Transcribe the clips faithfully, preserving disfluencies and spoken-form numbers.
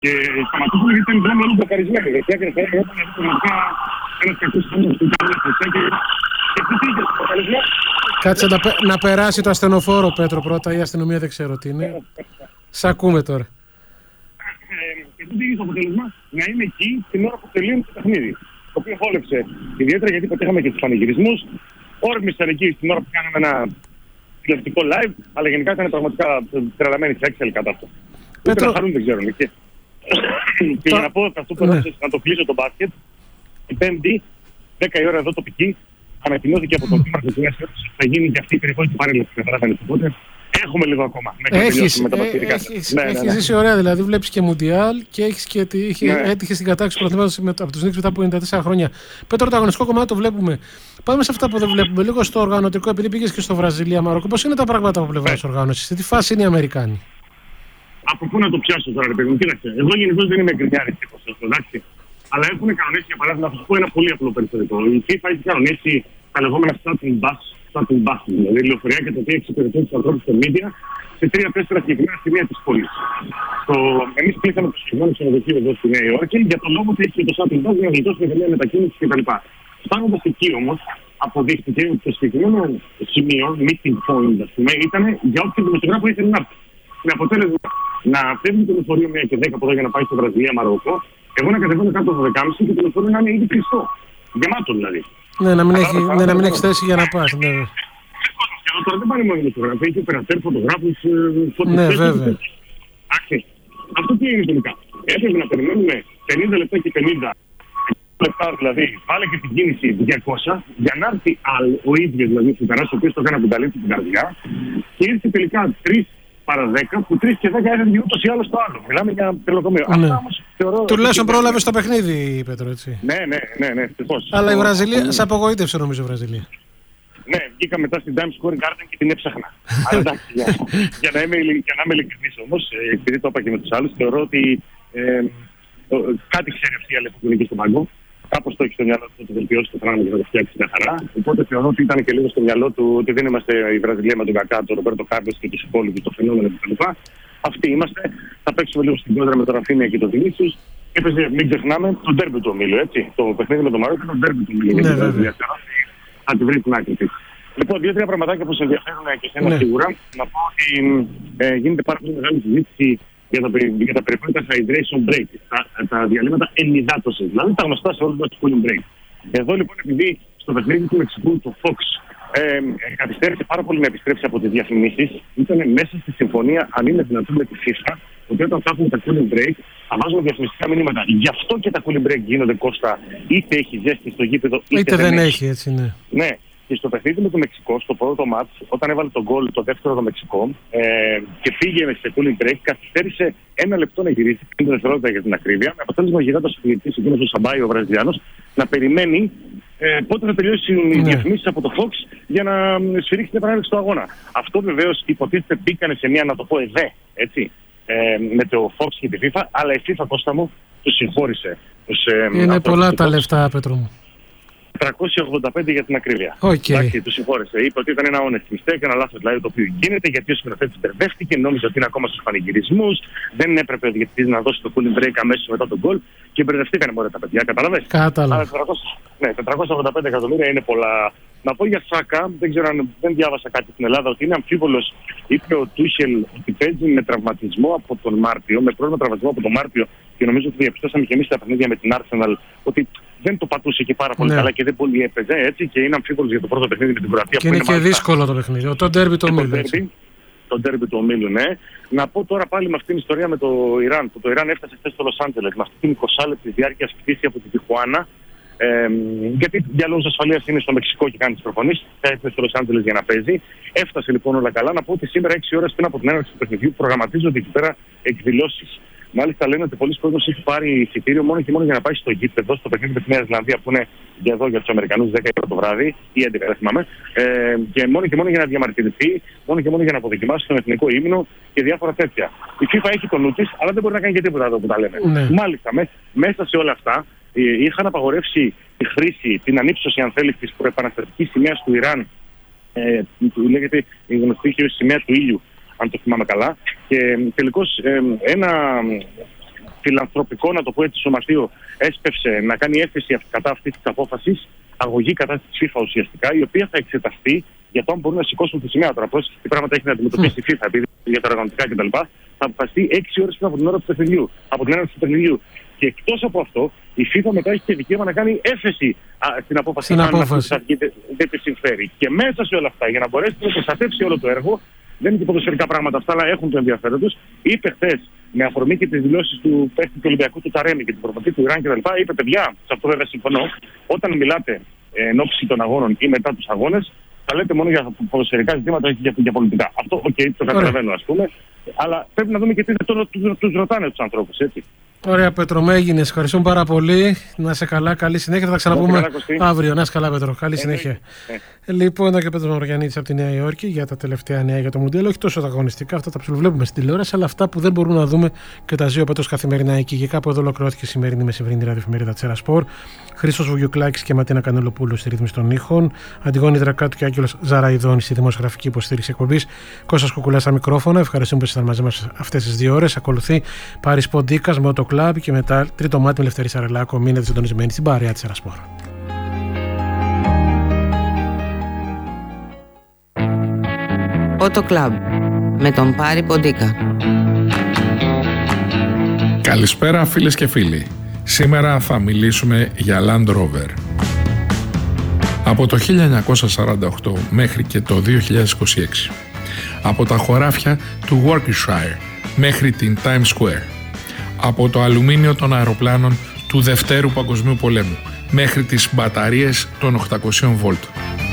Και σταματούσαμε γιατί ήταν δρόμοι όλοι μπλοκαρισμένοι. Δεξιά και αριστερά ήταν πραγματικά ένας κακός χρόνος που ήταν δεξιά και τι πήγε στο αποτέλεσμα. Κάτσε να, να περάσει το ασθενοφόρο, Πέτρο, πρώτα. Η αστυνομία δεν ξέρω τι είναι. Σ' ακούμε τώρα. Και τι πήγε στο αποτέλεσμα, να είμαι εκεί την ώρα που τελείωνε το παιχνίδι. Το οποίο χόλεψε ιδιαίτερα γιατί πετύχαμε και τους πανηγυρισμούς. Όρμησαν εκεί την ώρα που κάναμε ένα τηλεοπτικό live, αλλά γενικά ήταν πραγματικά τρελαμένοι σε Excel κατά αυτό. Πέτρο... να χαρούν, δεν ξέρω. Και, και για να πω αυτό που ναι. να το κλείσω το μπάσκετ, η Πέμπτη, δέκα η ώρα εδώ τοπική, ανακοινώθηκε από τον Τίμαρχο της θα γίνει και αυτή η περιβόητη παρέλαση. Οπότε έχουμε λίγο ακόμα. Έχεις, με τα έχεις, ναι, έχεις ναι, ναι. ζήσει ωραία, δηλαδή βλέπεις και Μουντιάλ και έχεις και τη, είχε, ναι. έτυχε στην κατάκτηση του πρωταθλήματος από τους Νίξ μετά από ενενήντα τέσσερα χρόνια. Πέτρο, το αγωνιστικό κομμάτι το βλέπουμε. Πάμε σε αυτά που δεν βλέπουμε. Λίγο στο οργανωτικό, επειδή πήγες και στο Βραζιλία, Μαρόκο. Πώς είναι τα πράγματα από πλευράς οργάνωσης, σε τι φάση είναι οι Αμερικάνοι? Από πού να το πιάσω τώρα, ρε παιδί μου, κοίταξε. Εγώ γενικώς δεν είμαι γκρινιάρης τύπος, εντάξει. Αλλά έχουν κανονίσει, για παράδειγμα, να σας πω ένα πολύ απλό περιστατικό. Η FIFA έχει κανονίσει τα λεγόμενα starting bus, starting bus, δηλαδή λεωφορεία τα οποία εξυπηρετούν τους ανθρώπους στο media σε τρία-τέσσερα συγκεκριμένα σημεία της πόλης. Το... Εμείς κλείσαμε το συγκεκριμένο ξενοδοχείο εδώ στη Νέα Υόρκη για τον λόγο ότι έχει το starting bus για να γλιτώσουμε και μια μετακίνηση κτλ. Φτάνοντας εκεί όμως, αποδείχθηκε ότι το συγκεκριμένο σημείο, meeting point, ας πούμε, ήταν για όποιον δημοσιογράφο ήθελε να έρθει. Με αποτέλεσμα να φεύγει το λεωφορείο μία και δέκα από εδώ για να πάει στο Βραζιλία, Μαρόκο, εγώ να κατεβαίνω κάτω από δεκάμιση και το λεωφορείο να είναι ήδη κλειστό. Γεμάτο δηλαδή. Ναι, να μην έχει, ναι, να μην έχει θέση για να πας. Ναι. Και εδώ τώρα δεν πάνε μόνο δημοσιογράφοι, έχει οπερατέρ, φωτογράφους, φωτογράφους. Ναι, βέβαια. Αυτό τι έγινε τελικά? Έπρεπε να περιμένουμε πενήντα λεπτά και πενήντα λεπτά, δηλαδή βάλε και την κίνηση διακόσια για να έρθει ο ίδιος δηλαδή ο Φουταράς, ο οποίος το έκανε από την καλύψη την καρδιά και ήρθε τελικά τρεις παρά δέκα, που τρεις και δέκα έφευγε ούτως ή άλλως το άλλο. Μιλάμε για πελοκομείο. Ναι. Τουλάχιστον πρόλαβε στο παιχνίδι, Πέτρο, έτσι. Ναι, ναι, ναι, ναι, ευτυχώς. Αλλά η Βραζιλία, σε απογοήτευσε νομίζω η Βραζιλία. Ναι, βγήκα μετά στην Times Square Garden και την έψαχνα. Αλλά εντάξει, για, για, να είμαι, για να είμαι ειλικρινής όμως, επειδή το είπα και με τους άλλους, θεωρώ ότι ε, κάτι ξέρει αυτή η αλεπιδονική στον πάγκο. Κάπως το έχει στο μυαλό του να το βελτιώσει το πράγμα και να το φτιάξει μια χαρά. Οπότε θεωρώ ότι ήταν και λίγο στο μυαλό του ότι δεν είμαστε η Βραζιλία με τον Κακά, τον Ρομπέρτο Κάρλος και τους υπόλοιπους, το φαινόμενο κτλ. Αυτοί είμαστε. Θα παίξουμε λίγο στην κόντρα με τον Ραφίνια και τον Βινίσιους. Έπαιζε, μην ξεχνάμε, τον ντέρμπι του ομίλου. Έτσι. Το παιχνίδι με τον Μαρόκο είναι το ντέρμπι του ομίλου. Ναι, βέβαια. Θα τη βρει την άκρη της. Λοιπόν, δύο-τρία πραγματάκια που σε ενδιαφέρουν και εσένα ναι. σίγουρα. Να πω ότι ε, γίνεται πάρα πολύ μεγάλη συζήτηση για τα, για τα περιβόητα hydration break, τα, τα διαλύματα ενυδάτωσης, δηλαδή τα γνωστά σε όλους τους cooling break. Εδώ λοιπόν, επειδή στο παιχνίδι του Μεξικού το Fox ε, ε, καθυστέρησε πάρα πολύ να επιστρέψει από τις διαφημίσεις, ήταν μέσα στη συμφωνία, αν είναι δυνατόν, με τη FIFA, ότι όταν θα έχουν τα cooling break θα βάζουν διαφημιστικά μηνύματα. Γι' αυτό και τα cooling break γίνονται, Κώστα, είτε έχει ζέστη στο γήπεδο, είτε, είτε δεν έχει. έχει, έτσι, ναι. Ναι. Και στο παιχνίδι με το Μεξικό, στο πρώτο μάτς, όταν έβαλε τον γκολ το δεύτερο το Μεξικό ε, και πήγε σε cooling break, καθυστέρησε ένα λεπτό να γυρίσει, πέντε δευτερόλεπτα για την ακρίβεια, με αποτέλεσμα ο γιγάντας αθλητής, εκείνος ο Σαμπάι, ο Βραζιλιάνος, να περιμένει ε, πότε θα τελειώσει οι ναι. διαφημίσεις από το Fox για να σφυρίξει την επανάληψη του αγώνα. Αυτό βεβαίως υποτίθεται μπήκανε σε μια, να το πω, ΕΔΕ, έτσι, ε, με το Fox και τη FIFA, αλλά η FIFA, Κώστα μου, τους συγχώρησε. Τους, ε, Είναι πολλά τα λεφτά, Πέτρο μου. τριακόσια ογδόντα πέντε για την ακρίβεια. Okay. Εντάξει, του συγχώρεσε. Είπε ότι ήταν ένα honest mistake, ένα λάθος δηλαδή το οποίο γίνεται, γιατί ο σκηνοθέτης μπερδεύτηκε, νόμιζε ότι είναι ακόμα στους πανηγυρισμούς, δεν έπρεπε ο διαιτητής να δώσει το cooling break αμέσως μετά τον γκολ και μπερδευτήκανε μόνο τα παιδιά. Καταλαβες. Κατάλαβα. Ναι, τετρακόσια ογδόντα πέντε εκατομμύρια είναι πολλά. Να πω για Σάκα, δεν ξέρω αν δεν διάβασα κάτι στην Ελλάδα, ότι είναι αμφίβολος. Είπε ο Τούσελ ότι παίζει με τραυματισμό από τον Μάρτιο, με πρόβλημα τραυματισμό από τον Μάρτιο και νομίζω ότι διαπιστώσαμε και εμείς τα παιχνίδια με την Arsenal ότι δεν το πατούσε και πάρα πολύ ναι. καλά και δεν πολύ έπαιζε έτσι και είναι αμφίβολος για το πρώτο παιχνίδι με την Κροατία. Και είναι, είναι και μάλιστα δύσκολο το παιχνίδι. Το ντέρμπι του ομίλου. Το ντέρμπι του ομίλου, ναι. Να πω τώρα πάλι με αυτήν την ιστορία με το Ιράν. Που το Ιράν έφτασε χθες στο Λος Άντζελες με αυτή την είκοσι λεπτή διάρκεια πτήση από την Τιχουάνα. Ε, γιατί για λόγους ασφαλείας είναι στο Μεξικό και κάνει τις προπονήσεις. Θα έρθει στο Λος Άντζελες για να παίζει. Έφτασε λοιπόν όλα καλά. Να πω ότι σήμερα έξι ώρες πριν από την έναρξη του παιχνιδιού προγραμματίζονται εκεί πέρα εκδηλώσεις. Μάλιστα λένε ότι πολλοί κόσμος έχει πάρει εισιτήριο μόνο και μόνο για να πάει στο γήπεδο, στο παιχνίδι με τη Νέα Ζηλανδία που είναι για εδώ για τους Αμερικανούς δέκα το βράδυ ή έντεκα, δεν θυμάμαι. Ε, και μόνο και μόνο για να διαμαρτυρηθεί, μόνο και μόνο για να αποδοκιμάσει τον εθνικό ύμνο και διάφορα τέτοια. Η FIFA έχει το νου της, αλλά δεν μπορεί να κάνει και τίποτα εδώ που τα λέμε. Ναι. Μάλιστα, με, μέσα σε όλα αυτά ε, είχαν απαγορεύσει τη χρήση, την ανύψωση, αν θέλει, της προεπαναστατικής σημαίας του Ιράν, ε, που λέγεται η γνωστή σημαία του ήλιου, αν το θυμάμαι καλά. Και τελικώς ε, ένα φιλανθρωπικό, να το πω έτσι, σωματείο έσπευσε να κάνει έφεση κατά αυτή τη απόφαση, αγωγή κατά τη FIFA ουσιαστικά, η οποία θα εξεταστεί για το αν μπορούν να σηκώσουν τη σημαία. Τώρα, πώς τι πράγματα έχει να αντιμετωπίσει η FIFA, επειδή για τα οργανωτικά κτλ. Θα αποφασιστεί έξι ώρες πριν από την ώρα του παιχνιδιού, από την έναρξη του παιχνιδιού. Και εκτός από αυτό, η FIFA μετά έχει και δικαίωμα να κάνει έφεση α, στην απόφαση αν αυτή δεν τη συμφέρει. Και μέσα σε όλα αυτά, για να μπορέσει να προστατεύσει όλο το έργο, δεν είναι και ποδοσφαιρικά πράγματα αυτά, αλλά έχουν το ενδιαφέρον τους. Είπε χθες, με αφορμή και τις δηλώσεις του παίκτη του Ολυμπιακού του Ταρέμι και του προπονητή του Ιράν κτλ., είπε: παιδιά, σε αυτό βέβαια συμφωνώ, όταν μιλάτε εν ώψη των αγώνων ή μετά τους αγώνες, θα λέτε μόνο για ποδοσφαιρικά ζητήματα ή για, για πολιτικά. Αυτό, οκ, okay, το καταλαβαίνω, ας πούμε. Αλλά πρέπει να δούμε και τι τους ρωτάνε τους ανθρώπους, έτσι. Ωραία, Πέτρο, με έγινες. Ευχαριστούμε πάρα πολύ. Να είσαι καλά, καλή συνέχεια. Θα τα ξαναπούμε αύριο. Να είσαι καλά, Πέτρο. Καλή συνέχεια. Ε, ε. Λοιπόν, εδώ και ο Πέτρος Μαυρογιαννίτης από τη Νέα Υόρκη για τα τελευταία νέα για το Μουντιάλ. Όχι τόσο αγωνιστικά, αυτά τα ψιλοβλέπουμε στην τηλεόραση, αλλά αυτά που δεν μπορούμε να δούμε και τα ζει ο Πέτρος καθημερινά εκεί. Και κάπου εδώ ολοκληρώθηκε η σημερινή μεσημβρινή ραδιοφημερίδα Τσέρα Σπορ. Χρήστος Βουγιουκλάκης και Ματίνα Κανελοπούλου στη ρύθμιση των ήχων. Αντιγόνη Δρακάτου και Άγγελος Ζαραϊδόνης στη δημοσιογραφική υποστήριξη εκπομπής. Κώστας Κουκουλάς στα μικρόφωνα. Ευχαριστούμε που ήσασταν μαζί μας αυτές τις δύο ώρες. Ακολουθεί Πάρης Ποντίκας με το κλαμπ και μετά τρίτο μάτι με Ελευθερή Σαρελάκο. Μείνετε συντονισμένοι στην παρέα της Ερασπορ. Ότο Κλαμπ με τον Πάρη Ποντίκα. Καλησπέρα φίλες και φίλοι. Σήμερα θα μιλήσουμε για Land Rover. Από το χίλια εννιακόσια σαράντα οκτώ μέχρι και το δύο χιλιάδες είκοσι έξι. Από τα χωράφια του Worcestershire μέχρι την Times Square. Από το αλουμίνιο των αεροπλάνων του Δευτέρου Παγκοσμίου Πολέμου μέχρι τις μπαταρίες των οκτακόσια βολτ.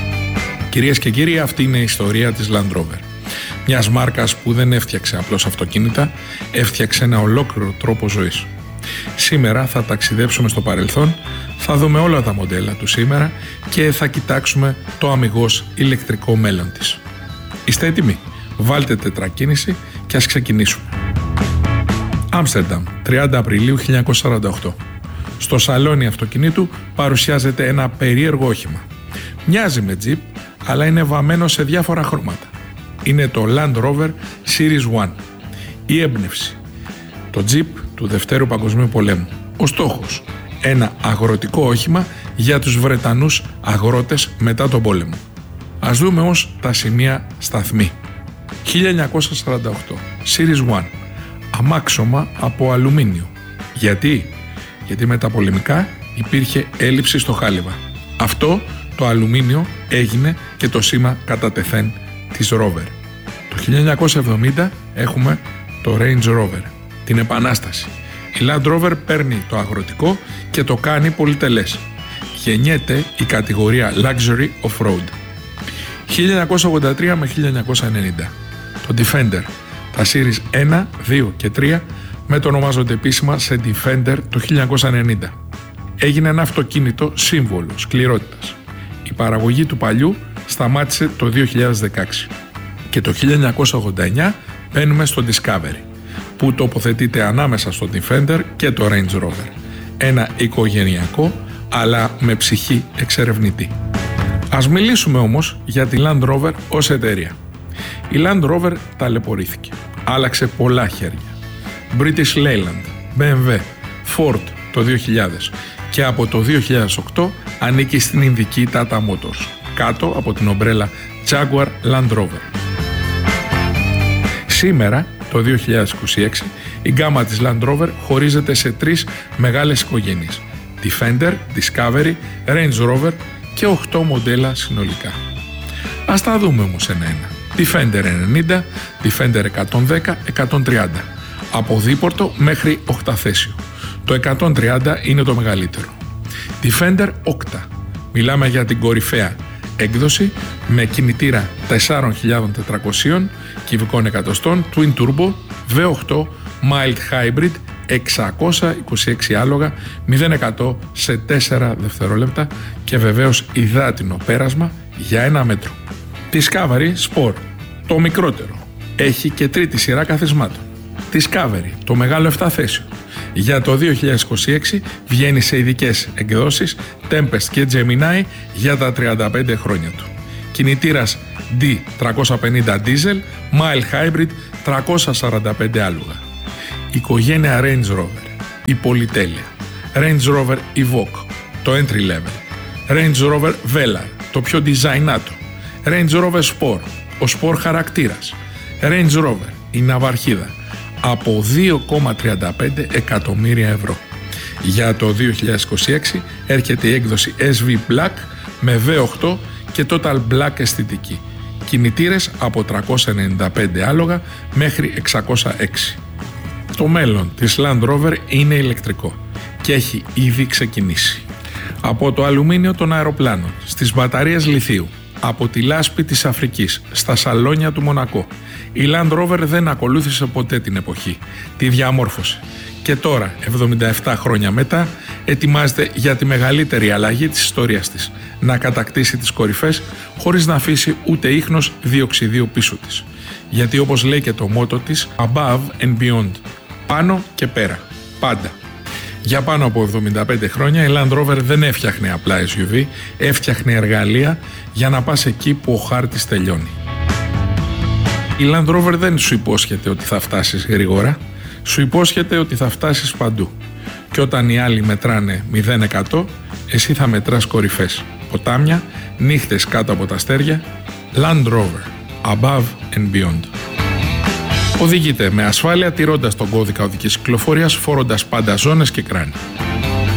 Κυρίες και κύριοι, αυτή είναι η ιστορία της Land Rover. Μιας μάρκας που δεν έφτιαξε απλώς αυτοκίνητα, έφτιαξε ένα ολόκληρο τρόπο ζωής. Σήμερα θα ταξιδέψουμε στο παρελθόν, θα δούμε όλα τα μοντέλα του σήμερα και θα κοιτάξουμε το αμιγώς ηλεκτρικό μέλλον της. Είστε έτοιμοι? Βάλτε τετρακίνηση και ας ξεκινήσουμε. Άμστερνταμ, τριάντα Απριλίου χίλια εννιακόσια σαράντα οκτώ. Στο σαλόνι αυτοκινήτου παρουσιάζεται ένα περίεργο όχημα. Μοιάζει με Jeep, αλλά είναι βαμμένο σε διάφορα χρώματα. Είναι το Land Rover Series ένα. Η έμπνευση. Το Jeep του Δευτέρου Παγκοσμίου Πολέμου. Ο στόχος. Ένα αγροτικό όχημα για τους Βρετανούς αγρότες μετά τον πόλεμο. Ας δούμε όμως τα σημεία σταθμή. χίλια εννιακόσια σαράντα οκτώ. Series ένα. Αμάξωμα από αλουμίνιο. Γιατί? Γιατί με τα πολεμικά υπήρχε έλλειψη στο χάλιβα. Αυτό το αλουμίνιο έγινε και το σήμα κατά τεθέν της Rover. Το χίλια εννιακόσια εβδομήντα έχουμε το Range Rover, την Επανάσταση. Η Land Rover παίρνει το αγροτικό και το κάνει πολυτελές. Γεννιέται η κατηγορία Luxury Off-Road. χίλια εννιακόσια ογδόντα τρία με χίλια εννιακόσια ενενήντα. Το Defender, τα Series ένα, δύο και τρία μετονομάζονται επίσημα σε Defender το χίλια εννιακόσια ενενήντα. Έγινε ένα αυτοκίνητο σύμβολο σκληρότητας. Η παραγωγή του παλιού σταμάτησε το δύο χιλιάδες δεκαέξι. Και το χίλια εννιακόσια ογδόντα εννιά μπαίνουμε στο Discovery, που τοποθετείται ανάμεσα στο Defender και το Range Rover. Ένα οικογενειακό, αλλά με ψυχή εξερευνητή. Ας μιλήσουμε όμως για τη Land Rover ως εταιρεία. Η Land Rover ταλαιπωρήθηκε. Άλλαξε πολλά χέρια. British Leyland, μπι εμ ντάμπλιου, Ford το δύο χιλιάδες και από το δύο χιλιάδες οκτώ ανήκει στην Ινδική Tata Motors, κάτω από την ομπρέλα Jaguar Land Rover. Σήμερα, το δύο χιλιάδες είκοσι έξι, η γκάμα της Land Rover χωρίζεται σε τρεις μεγάλες οικογένειες. Defender, Discovery, Range Rover και οκτώ μοντέλα συνολικά. Ας τα δούμε όμως ένα-ένα. Defender ενενήντα, Defender εκατόν δέκα, εκατόν τριάντα. Από δίπορτο μέχρι οκταθέσιο. Το εκατόν τριάντα είναι το μεγαλύτερο. Defender οκτώ. Μιλάμε για την κορυφαία έκδοση με κινητήρα τέσσερις χιλιάδες τετρακόσια κυβικών εκατοστών, Twin Turbo, βι οκτώ, Mild Hybrid, εξακόσια είκοσι έξι άλογα, μηδέν εκατό σε τέσσερα δευτερόλεπτα και βεβαίως υδάτινο πέρασμα για ένα μέτρο. Discovery Sport, το μικρότερο, έχει και τρίτη σειρά καθισμάτων. Discovery, το μεγάλο επταθέσιο. Για το δύο χιλιάδες είκοσι έξι βγαίνει σε ειδικές εκδόσεις Tempest και Gemini για τα τριάντα πέντε χρόνια του. Κινητήρας ντι τριακόσια πενήντα Diesel, Mild Hybrid, τριακόσια σαράντα πέντε άλογα. Οικογένεια Range Rover. η πολυτέλεια. Range Rover Evoque, το entry level. Range Rover Velar, το πιο design-άτο. Range Rover Sport, ο sport χαρακτήρας. Range Rover, η ναυαρχίδα, από δύο κόμμα τριάντα πέντε εκατομμύρια ευρώ. Για το δύο χιλιάδες είκοσι έξι έρχεται η έκδοση ες βι Black με βι οκτώ και Total Black αισθητική. Κινητήρες από τριακόσια ενενήντα πέντε άλογα μέχρι εξακόσια έξι. Το μέλλον της Land Rover είναι ηλεκτρικό και έχει ήδη ξεκινήσει. Από το αλουμίνιο των αεροπλάνων, στις μπαταρίες λιθίου, από τη λάσπη της Αφρικής, στα σαλόνια του Μονακό, η Land Rover δεν ακολούθησε ποτέ την εποχή, τη διαμόρφωσε. Και τώρα, εβδομήντα επτά χρόνια μετά, ετοιμάζεται για τη μεγαλύτερη αλλαγή της ιστορίας της, να κατακτήσει τις κορυφές χωρίς να αφήσει ούτε ίχνος διοξιδίου πίσω της. Γιατί όπως λέει και το μότο της, above and beyond, πάνω και πέρα, πάντα. Για πάνω από εβδομήντα πέντε χρόνια η Land Rover δεν έφτιαχνε απλά ες γιου βι, έφτιαχνε εργαλεία για να πας εκεί που ο χάρτης τελειώνει. Η Land Rover δεν σου υπόσχεται ότι θα φτάσεις γρήγορα, σου υπόσχεται ότι θα φτάσεις παντού. Και όταν οι άλλοι μετράνε μηδέν τοις εκατό, εσύ θα μετράς κορυφές, ποτάμια, νύχτες κάτω από τα αστέρια. Land Rover, above and beyond. Οδηγείτε με ασφάλεια τηρώντας τον κώδικα οδικής κυκλοφορίας, φορώντας πάντα ζώνες και κράνη.